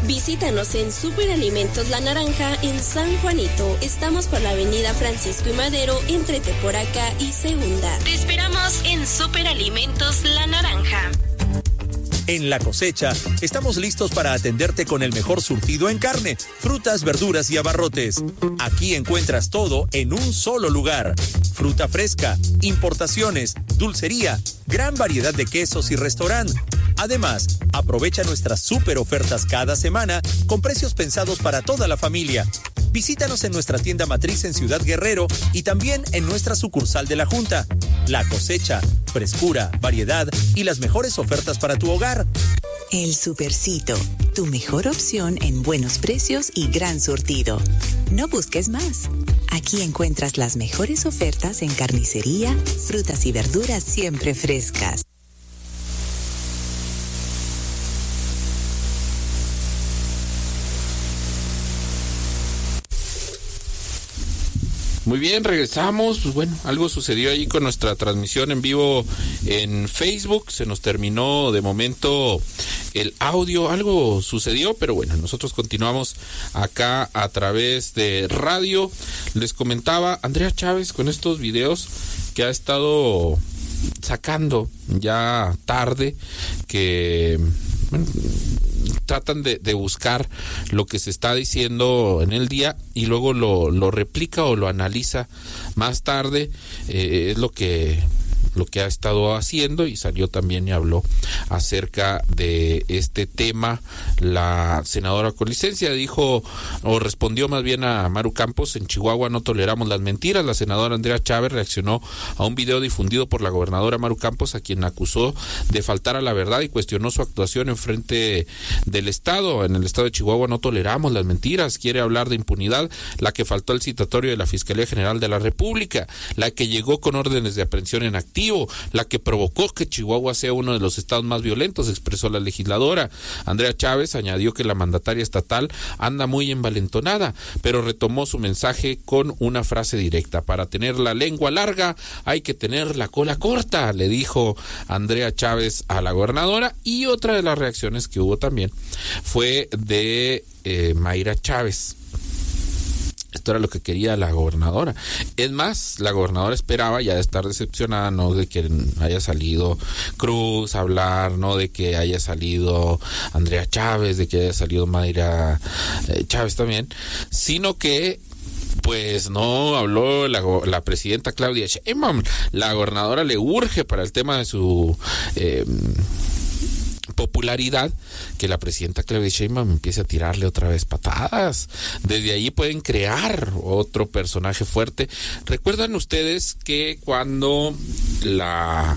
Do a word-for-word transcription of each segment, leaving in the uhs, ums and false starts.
Visítanos en Superalimentos La Naranja en San Juanito. Estamos por la avenida Francisco y Madero entre Teporaca y Segunda. Te esperamos en Superalimentos La Naranja. En La Cosecha, estamos listos para atenderte con el mejor surtido en carne, frutas, verduras y abarrotes. Aquí encuentras todo en un solo lugar. Fruta fresca, importaciones, dulcería, gran variedad de quesos y restaurante. Además, aprovecha nuestras super ofertas cada semana con precios pensados para toda la familia. Visítanos en nuestra tienda matriz en Ciudad Guerrero y también en nuestra sucursal de La Junta. La Cosecha, frescura, variedad y las mejores ofertas para tu hogar. El Supercito, tu mejor opción en buenos precios y gran surtido. No busques más. Aquí encuentras las mejores ofertas en carnicería, frutas y verduras siempre frescas. Muy bien, regresamos. Pues bueno, algo sucedió ahí con nuestra transmisión en vivo en Facebook. Se nos terminó de momento el audio. Algo sucedió, pero bueno, nosotros continuamos acá a través de radio. Les comentaba Andrea Chávez con estos videos que ha estado sacando ya tarde, que bueno, tratan de, de buscar lo que se está diciendo en el día y luego lo, lo replica o lo analiza más tarde. Eh, es lo que lo que ha estado haciendo, y salió también y habló acerca de este tema. La senadora con licencia dijo, o respondió más bien a Maru Campos: en Chihuahua no toleramos las mentiras. La senadora Andrea Chávez reaccionó a un video difundido por la gobernadora Maru Campos, a quien acusó de faltar a la verdad y cuestionó su actuación en frente del Estado. En el Estado de Chihuahua no toleramos las mentiras. Quiere hablar de impunidad, la que faltó al citatorio de la Fiscalía General de la República, la que llegó con órdenes de aprehensión en activo, la que provocó que Chihuahua sea uno de los estados más violentos, expresó la legisladora. Andrea Chávez añadió que la mandataria estatal anda muy envalentonada, pero retomó su mensaje con una frase directa: para tener la lengua larga hay que tener la cola corta, le dijo Andrea Chávez a la gobernadora. Y otra de las reacciones que hubo también fue de eh, Mayra Chávez. Esto era lo que quería la gobernadora. Es más, la gobernadora esperaba ya de estar decepcionada, no de que haya salido Cruz a hablar, no de que haya salido Andrea Chávez, de que haya salido Mayra eh, Chávez también, sino que pues no habló la, la presidenta Claudia Sheinbaum. La gobernadora le urge para el tema de su eh, popularidad que la presidenta Claudia Sheinbaum empiece a tirarle otra vez patadas. Desde ahí pueden crear otro personaje fuerte. ¿Recuerdan ustedes que cuando la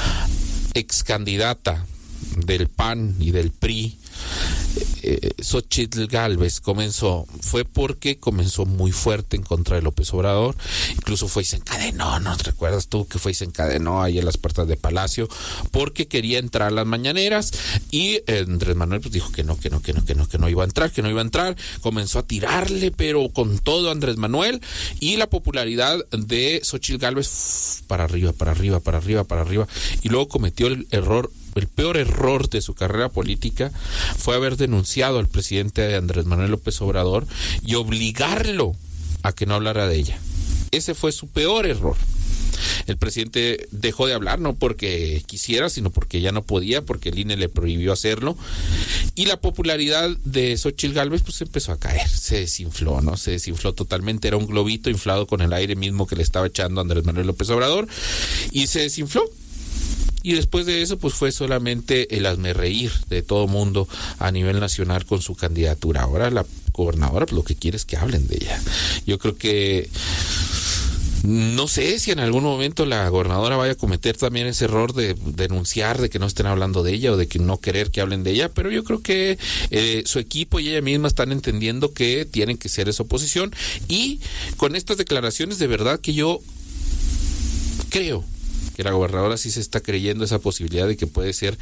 ex candidata del P A N y del P R I, eh, Xochitl Gálvez, comenzó, fue porque comenzó muy fuerte en contra de López Obrador? Incluso fue y se encadenó, ¿no te recuerdas tú que fue y se encadenó ahí en las puertas de Palacio porque quería entrar a las mañaneras? Y eh, Andrés Manuel pues dijo que no, que no, que no, que no, que no iba a entrar, que no iba a entrar. Comenzó a tirarle, pero con todo, Andrés Manuel, y la popularidad de Xochitl Gálvez uff, para arriba, para arriba, para arriba, para arriba, y luego cometió el error. El peor error de su carrera política fue haber denunciado al presidente Andrés Manuel López Obrador y obligarlo a que no hablara de ella. Ese fue su peor error. El presidente dejó de hablar, no porque quisiera, sino porque ya no podía, porque el I N E le prohibió hacerlo. Y la popularidad de Xochitl Gálvez pues empezó a caer, se desinfló, ¿no? Se desinfló totalmente. Era un globito inflado con el aire mismo que le estaba echando Andrés Manuel López Obrador, y se desinfló. Y después de eso, pues fue solamente el hazmerreír de todo mundo a nivel nacional con su candidatura. Ahora la gobernadora, pues lo que quiere es que hablen de ella. Yo creo que no sé si en algún momento la gobernadora vaya a cometer también ese error de denunciar de que no estén hablando de ella o de que no querer que hablen de ella, pero yo creo que eh, su equipo y ella misma están entendiendo que tienen que ser esa oposición. Y con estas declaraciones, de verdad que yo creo que la gobernadora sí se está creyendo esa posibilidad de que puede ser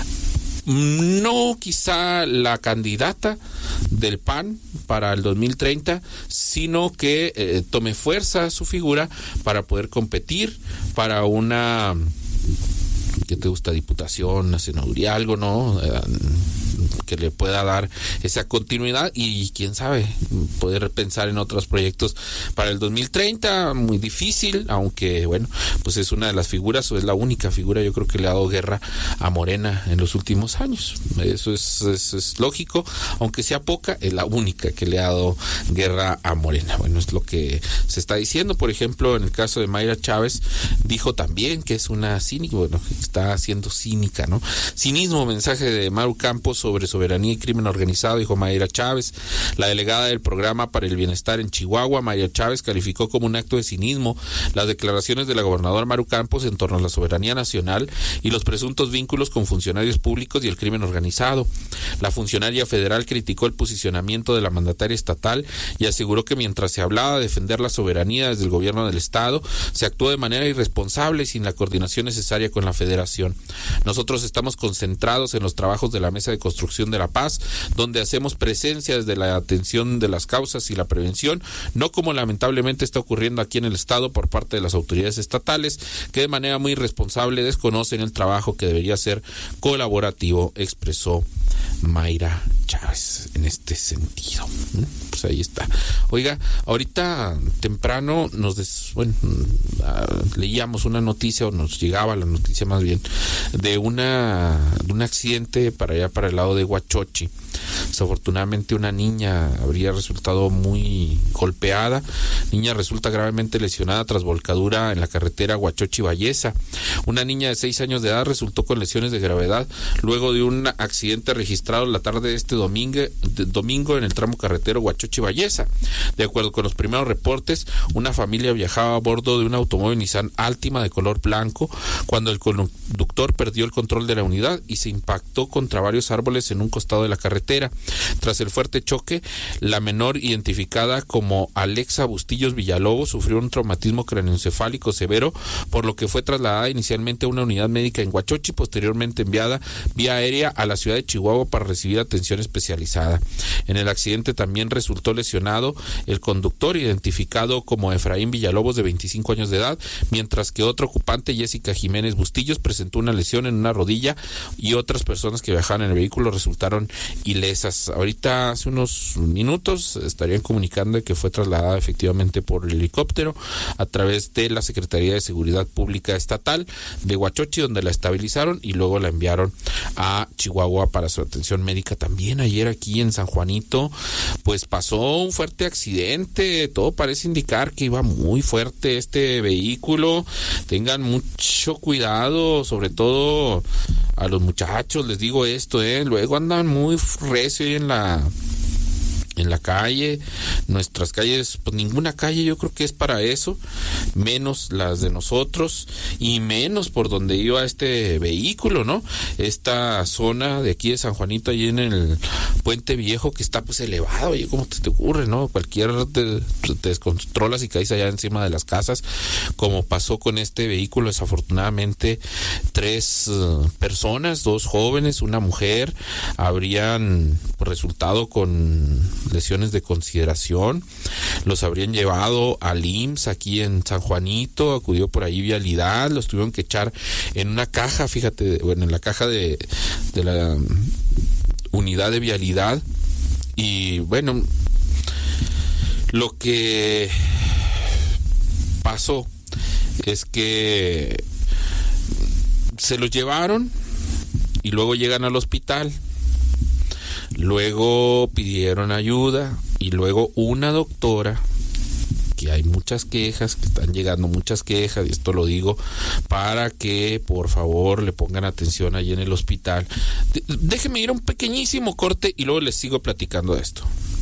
no quizá la candidata del P A N para el dos mil treinta, sino que eh, tome fuerza su figura para poder competir para una, ¿qué te gusta? Diputación, una senaduría, algo, ¿no? Eh, que le pueda dar esa continuidad y quién sabe, poder pensar en otros proyectos para el dos mil treinta, muy difícil, aunque bueno, pues es una de las figuras, o es la única figura, yo creo que le ha dado guerra a Morena en los últimos años. Eso es, es, es lógico, aunque sea poca, es la única que le ha dado guerra a Morena. Bueno, es lo que se está diciendo. Por ejemplo, en el caso de Mayra Chávez, dijo también que es una cínica, bueno, está siendo cínica, ¿no? Cinismo, mensaje de Maru Campos sobre soberanía y crimen organizado, dijo Mayra Chávez. La delegada del Programa para el Bienestar en Chihuahua, Mayra Chávez, calificó como un acto de cinismo las declaraciones de la gobernadora Maru Campos en torno a la soberanía nacional y los presuntos vínculos con funcionarios públicos y el crimen organizado. La funcionaria federal criticó el posicionamiento de la mandataria estatal y aseguró que mientras se hablaba de defender la soberanía desde el gobierno del estado, se actuó de manera irresponsable y sin la coordinación necesaria con la federación. Nosotros estamos concentrados en los trabajos de la Mesa de Construcción de la Paz, donde hacemos presencia desde la atención de las causas y la prevención, no como lamentablemente está ocurriendo aquí en el estado por parte de las autoridades estatales, que de manera muy irresponsable desconocen el trabajo que debería ser colaborativo, expresó Mayra Chávez en este sentido. Pues ahí está. Oiga, ahorita temprano nos des, bueno, uh, leíamos una noticia, o nos llegaba la noticia más bien, de una de un accidente para allá, para el lado de Huachochi. Desafortunadamente una niña habría resultado muy golpeada. Niña resulta gravemente lesionada tras volcadura en la carretera Huachochi-Bayesa. Una niña de seis años de edad resultó con lesiones de gravedad luego de un accidente registrado la tarde de este domingo, de domingo en el tramo carretero Huachochi-Bayesa. De acuerdo con los primeros reportes, una familia viajaba a bordo de un automóvil Nissan Altima de color blanco cuando el conductor perdió el control de la unidad y se impactó contra varios árboles en un costado de la carretera. Tras el fuerte choque, la menor, identificada como Alexa Bustillos Villalobos, sufrió un traumatismo craneoencefálico severo, por lo que fue trasladada inicialmente a una unidad médica en Huachochi, posteriormente enviada vía aérea a la ciudad de Chihuahua para recibir atención especializada. En el accidente también resultó lesionado el conductor, identificado como Efraín Villalobos, de veinticinco años de edad, mientras que otro ocupante, Jessica Jiménez Bustillos, presentó una lesión en una rodilla y otras personas que viajaban en el vehículo resultaron ilesas. Ahorita, hace unos minutos, estarían comunicando de que fue trasladada efectivamente por el helicóptero a través de la Secretaría de Seguridad Pública Estatal de Huachochi, donde la estabilizaron y luego la enviaron a Chihuahua para su atención médica. También ayer aquí en San Juanito, pues pasó un fuerte accidente. Todo parece indicar que iba muy fuerte este vehículo. Tengan mucho cuidado, sobre todo a los muchachos, les digo esto, eh, luego andan muy recio en la en la calle. Nuestras calles, pues ninguna calle yo creo que es para eso, menos las de nosotros y menos por donde iba este vehículo, ¿no? Esta zona de aquí de San Juanito, ahí en el Puente Viejo, que está pues elevado, oye, ¿cómo te, te ocurre, no? Cualquier te, te descontrolas y caes allá encima de las casas, como pasó con este vehículo. Desafortunadamente tres uh, personas, dos jóvenes, una mujer, habrían resultado con lesiones de consideración. Los habrían llevado al I M S S aquí en San Juanito, acudió por ahí Vialidad, los tuvieron que echar en una caja, fíjate, bueno, en la caja de, de la unidad de Vialidad. Y bueno, lo que pasó es que se los llevaron y luego llegan al hospital. Luego pidieron ayuda y luego una doctora, que hay muchas quejas, que están llegando muchas quejas, y esto lo digo para que por favor le pongan atención ahí en el hospital. Déjenme ir a un pequeñísimo corte y luego les sigo platicando de esto.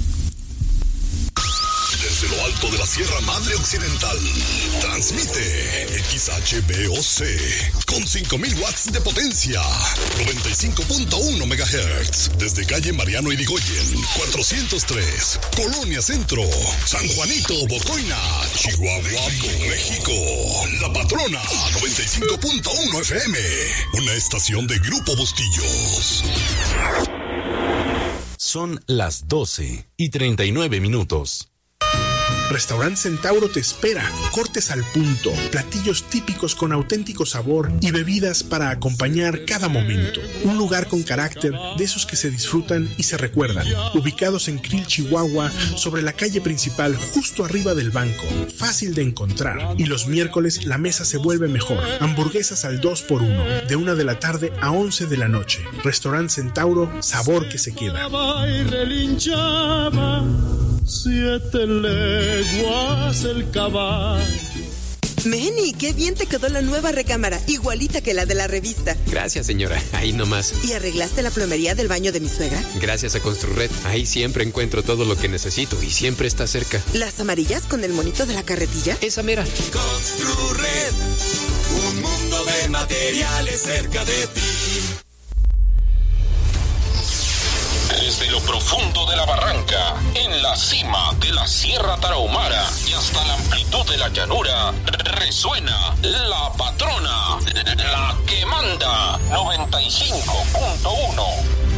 Desde lo alto de la Sierra Madre Occidental, transmite X H B O C con cinco mil watts de potencia, noventa y cinco punto uno megahertz, desde calle Mariano Irigoyen, cuatrocientos tres, Colonia Centro, San Juanito, Bocoina, Chihuahua, México. La Patrona, noventa y cinco punto uno F M, una estación de Grupo Bustillos. Son las doce y treinta y nueve minutos. Restaurant Centauro te espera. Cortes al punto, platillos típicos con auténtico sabor y bebidas para acompañar cada momento. Un lugar con carácter, de esos que se disfrutan y se recuerdan. Ubicados en Krill, Chihuahua, sobre la calle principal, justo arriba del banco. Fácil de encontrar. Y los miércoles la mesa se vuelve mejor. Hamburguesas al dos por uno, de una de la tarde a once de la noche. Restaurant Centauro, sabor que se queda. Siete leguas el caballo. Meni, qué bien te quedó la nueva recámara, igualita que la de la revista. Gracias, señora, ahí nomás. ¿Y arreglaste la plomería del baño de mi suegra? Gracias a Construred, ahí siempre encuentro todo lo que necesito y siempre está cerca. ¿Las amarillas con el monito de la carretilla? Esa mera. Construred, un mundo de materiales cerca de ti. Desde lo profundo de la barranca, en la cima de la Sierra Tarahumara y hasta la amplitud de la llanura, resuena la patrona, la que manda, noventa y cinco punto uno.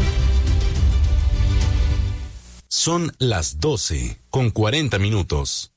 Son las doce con cuarenta minutos.